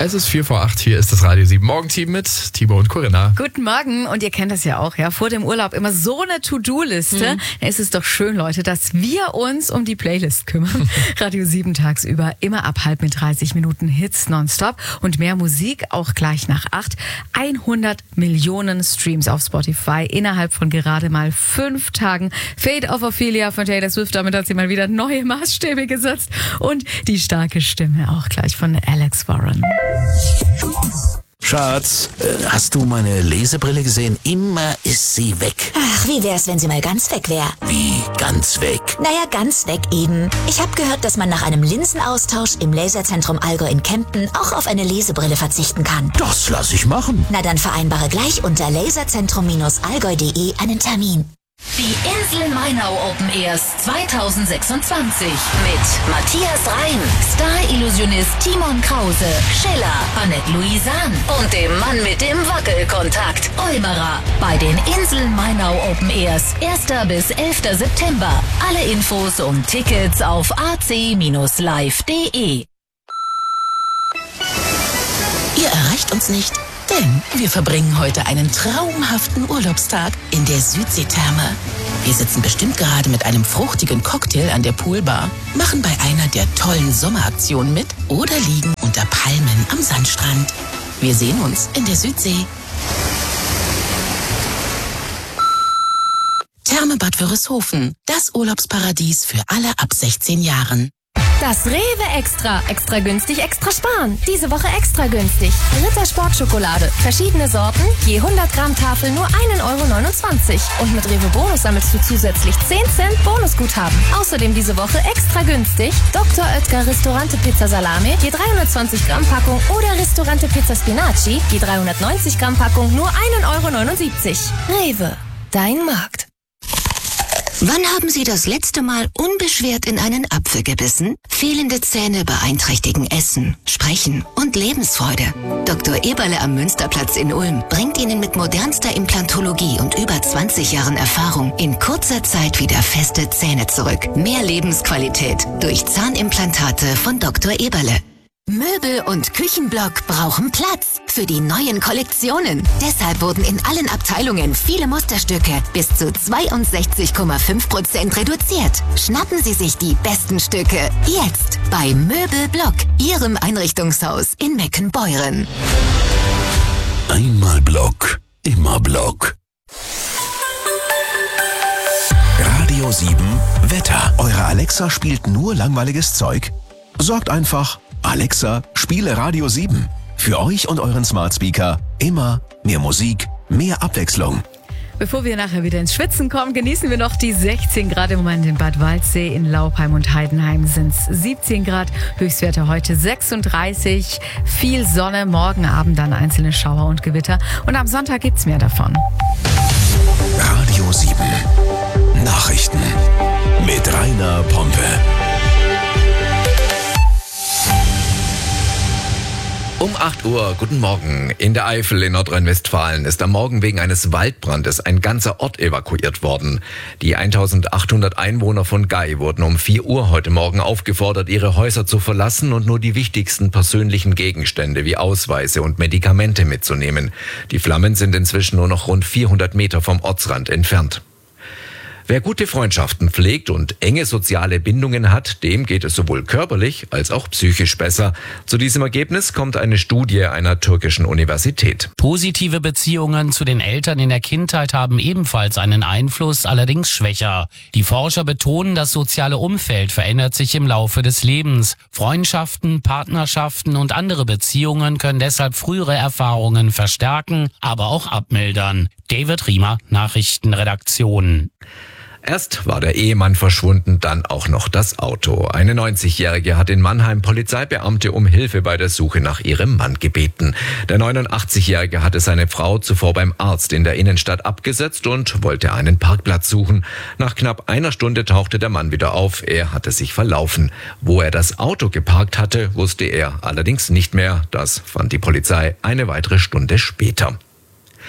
Es ist 7:04, hier ist das Radio 7 Morgenteam mit Timo und Corinna. Guten Morgen, und ihr kennt das ja auch, ja, vor dem Urlaub immer so eine To-Do-Liste. Da ist es doch schön, Leute, dass wir uns um die Playlist kümmern. Radio 7 tagsüber, immer ab 30 Minuten Hits nonstop und mehr Musik, auch gleich nach 8. 100 Millionen Streams auf Spotify innerhalb von gerade mal 5 Tagen. Fate of Ophelia von Taylor Swift, damit hat sie mal wieder neue Maßstäbe gesetzt. Und die starke Stimme auch gleich von Alex Warren. Schatz, hast du meine Lesebrille gesehen? Immer ist sie weg. Ach, wie wär's, wenn sie mal ganz weg wäre? Wie ganz weg? Naja, ganz weg eben. Ich habe gehört, dass man nach einem Linsenaustausch im Laserzentrum Allgäu in Kempten auch auf eine Lesebrille verzichten kann. Das lass ich machen. Na dann vereinbare gleich unter laserzentrum-allgäu.de einen Termin. Die Insel Mainau Open Airs 2026 mit Matthias Reim, Star-Illusionist Timon Krause, Schiller, Annette Louisan und dem Mann mit dem Wackelkontakt, Eumerer. Bei den Insel Mainau Open Airs 1. bis 11. September. Alle Infos und Tickets auf ac-live.de. Ihr erreicht uns nicht, denn wir verbringen heute einen traumhaften Urlaubstag in der Südseetherme. Wir sitzen bestimmt gerade mit einem fruchtigen Cocktail an der Poolbar, machen bei einer der tollen Sommeraktionen mit oder liegen unter Palmen am Sandstrand. Wir sehen uns in der Südsee. Therme Bad Wörishofen, das Urlaubsparadies für alle ab 16 Jahren. Das Rewe Extra. Extra günstig, extra sparen. Diese Woche extra günstig. Ritter Sportschokolade. Verschiedene Sorten. Je 100 Gramm Tafel nur 1,29 €. Und mit Rewe Bonus sammelst du zusätzlich 10 Cent Bonusguthaben. Außerdem diese Woche extra günstig. Dr. Oetker Ristorante Pizza Salami. Je 320 Gramm Packung. Oder Ristorante Pizza Spinaci. Je 390 Gramm Packung nur 1,79 €. Rewe. Dein Markt. Wann haben Sie das letzte Mal unbeschwert in einen Apfel gebissen? Fehlende Zähne beeinträchtigen Essen, Sprechen und Lebensfreude. Dr. Eberle am Münsterplatz in Ulm bringt Ihnen mit modernster Implantologie und über 20 Jahren Erfahrung in kurzer Zeit wieder feste Zähne zurück. Mehr Lebensqualität durch Zahnimplantate von Dr. Eberle. Möbel- und Küchenblock brauchen Platz für die neuen Kollektionen. Deshalb wurden in allen Abteilungen viele Musterstücke bis zu 62,5% reduziert. Schnappen Sie sich die besten Stücke jetzt bei Möbelblock, Ihrem Einrichtungshaus in Meckenbeuren. Einmal Block, immer Block. Radio 7 Wetter. Eure Alexa spielt nur langweiliges Zeug? Sorgt einfach: Alexa, spiele Radio 7. Für euch und euren Smart Speaker immer mehr Musik, mehr Abwechslung. Bevor wir nachher wieder ins Schwitzen kommen, genießen wir noch die 16 Grad im Moment in Bad Waldsee. In Laupheim und Heidenheim sind es 17 Grad. Höchstwerte heute 36. Viel Sonne, morgen Abend dann einzelne Schauer und Gewitter. Und am Sonntag gibt's mehr davon. Radio 7 Nachrichten mit Rainer Pompe. Um 8 Uhr, guten Morgen. In der Eifel in Nordrhein-Westfalen ist am Morgen wegen eines Waldbrandes ein ganzer Ort evakuiert worden. Die 1800 Einwohner von Gay wurden um 4 Uhr heute Morgen aufgefordert, ihre Häuser zu verlassen und nur die wichtigsten persönlichen Gegenstände wie Ausweise und Medikamente mitzunehmen. Die Flammen sind inzwischen nur noch rund 400 Meter vom Ortsrand entfernt. Wer gute Freundschaften pflegt und enge soziale Bindungen hat, dem geht es sowohl körperlich als auch psychisch besser. Zu diesem Ergebnis kommt eine Studie einer türkischen Universität. Positive Beziehungen zu den Eltern in der Kindheit haben ebenfalls einen Einfluss, allerdings schwächer. Die Forscher betonen, das soziale Umfeld verändert sich im Laufe des Lebens. Freundschaften, Partnerschaften und andere Beziehungen können deshalb frühere Erfahrungen verstärken, aber auch abmildern. David Riemer, Nachrichtenredaktion. Erst war der Ehemann verschwunden, dann auch noch das Auto. Eine 90-Jährige hat in Mannheim Polizeibeamte um Hilfe bei der Suche nach ihrem Mann gebeten. Der 89-Jährige hatte seine Frau zuvor beim Arzt in der Innenstadt abgesetzt und wollte einen Parkplatz suchen. Nach knapp einer Stunde tauchte der Mann wieder auf. Er hatte sich verlaufen. Wo er das Auto geparkt hatte, wusste er allerdings nicht mehr. Das fand die Polizei eine weitere Stunde später.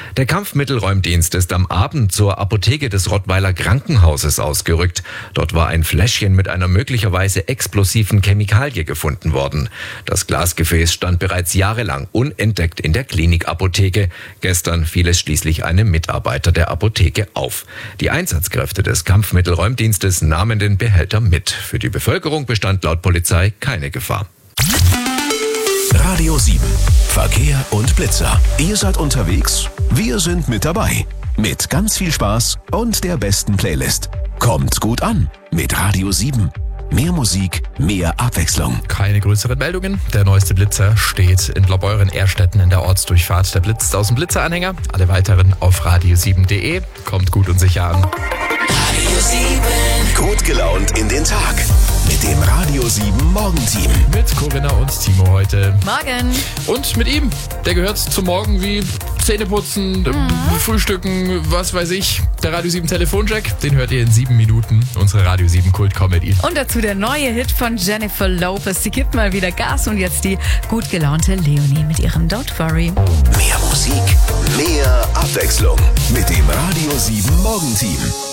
Der Kampfmittelräumdienst ist am Abend zur Apotheke des Rottweiler Krankenhauses ausgerückt. Dort war ein Fläschchen mit einer möglicherweise explosiven Chemikalie gefunden worden. Das Glasgefäß stand bereits jahrelang unentdeckt in der Klinikapotheke. Gestern fiel es schließlich einem Mitarbeiter der Apotheke auf. Die Einsatzkräfte des Kampfmittelräumdienstes nahmen den Behälter mit. Für die Bevölkerung bestand laut Polizei keine Gefahr. Radio 7. Verkehr und Blitzer. Ihr seid unterwegs? Wir sind mit dabei. Mit ganz viel Spaß und der besten Playlist. Kommt gut an mit Radio 7. Mehr Musik, mehr Abwechslung. Keine größeren Meldungen. Der neueste Blitzer steht in Blaubeuren-Ehrstetten in der Ortsdurchfahrt. Der blitzt aus dem Blitzeranhänger. Alle weiteren auf radio7.de. Kommt gut und sicher an. Radio 7. Gut gelaunt in den Tag. Mit dem Radio 7 Morgenteam. Mit Corinna und Timo heute. Morgen. Und mit ihm. Der gehört zum Morgen wie Zähneputzen, Frühstücken, was weiß ich. Der Radio 7 Telefoncheck, den hört ihr in 7 Minuten. Unsere Radio 7 Kult-Comedy. Und dazu der neue Hit von Jennifer Lopez. Sie gibt mal wieder Gas und jetzt die gut gelaunte Leonie mit ihrem Don't Worry. Mehr Musik, mehr Abwechslung. Mit dem Radio 7 Morgenteam.